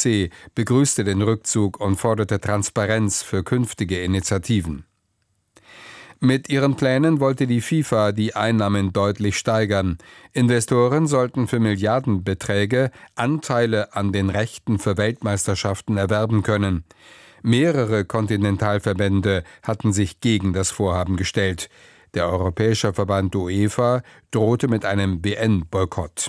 IOC begrüßte den Rückzug und forderte Transparenz für künftige Initiativen. Mit ihren Plänen wollte die FIFA die Einnahmen deutlich steigern. Investoren sollten für Milliardenbeträge Anteile an den Rechten für Weltmeisterschaften erwerben können. Mehrere Kontinentalverbände hatten sich gegen das Vorhaben gestellt. Der Europäische Verband UEFA drohte mit einem WN-Boykott.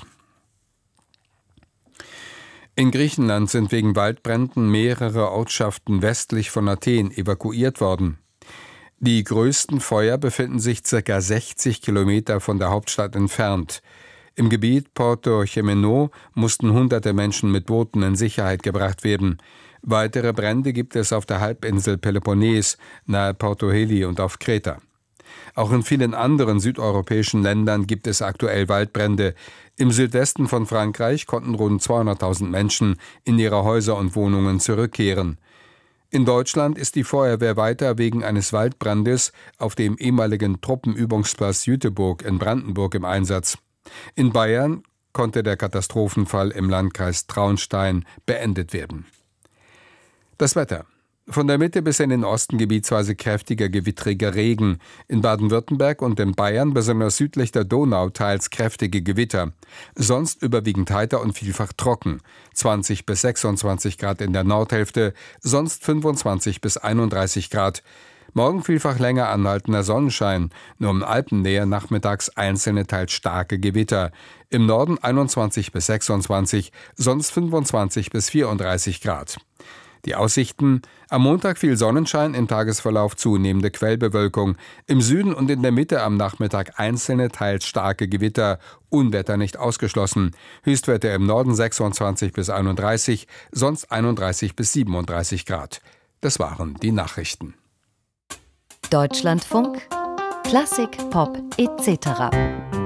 In Griechenland sind wegen Waldbränden mehrere Ortschaften westlich von Athen evakuiert worden. Die größten Feuer befinden sich ca. 60 Kilometer von der Hauptstadt entfernt. Im Gebiet Porto Chemeno mussten hunderte Menschen mit Booten in Sicherheit gebracht werden. Weitere Brände gibt es auf der Halbinsel Peloponnes, nahe Porto Heli und auf Kreta. Auch in vielen anderen südeuropäischen Ländern gibt es aktuell Waldbrände. Im Südwesten von Frankreich konnten rund 200.000 Menschen in ihre Häuser und Wohnungen zurückkehren. In Deutschland ist die Feuerwehr weiter wegen eines Waldbrandes auf dem ehemaligen Truppenübungsplatz Jüterbog in Brandenburg im Einsatz. In Bayern konnte der Katastrophenfall im Landkreis Traunstein beendet werden. Das Wetter. Von der Mitte bis in den Osten gebietsweise kräftiger gewittriger Regen. In Baden-Württemberg und in Bayern, besonders südlich der Donau, teils kräftige Gewitter. Sonst überwiegend heiter und vielfach trocken. 20 bis 26 Grad in der Nordhälfte, sonst 25 bis 31 Grad. Morgen vielfach länger anhaltender Sonnenschein, nur in Alpennähe nachmittags einzelne teils starke Gewitter. Im Norden 21 bis 26, sonst 25 bis 34 Grad. Die Aussichten: Am Montag viel Sonnenschein, im Tagesverlauf zunehmende Quellbewölkung. Im Süden und in der Mitte am Nachmittag einzelne, teils starke Gewitter. Unwetter nicht ausgeschlossen. Höchstwerte im Norden 26 bis 31, sonst 31 bis 37 Grad. Das waren die Nachrichten. Deutschlandfunk, Klassik, Pop etc.